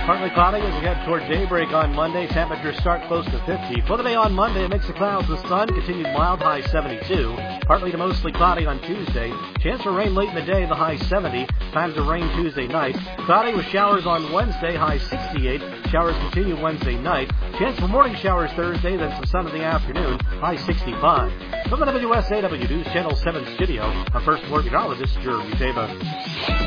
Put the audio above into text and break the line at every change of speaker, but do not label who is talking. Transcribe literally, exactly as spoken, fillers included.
Partly cloudy as we head toward daybreak on Monday. Temperatures start close to fifty. For the day on Monday, a mix of clouds with sun, continued mild, high seventy-two. Partly to mostly cloudy on Tuesday. Chance for rain late in the day, the high seventy. Times of rain Tuesday night. Cloudy with showers on Wednesday, high sixty-eight. Showers continue Wednesday night. Chance for morning showers Thursday, then some sun in the afternoon, high sixty-five. From the W S A W News Channel seven studio, our first meteorologist, Jeremy Tava.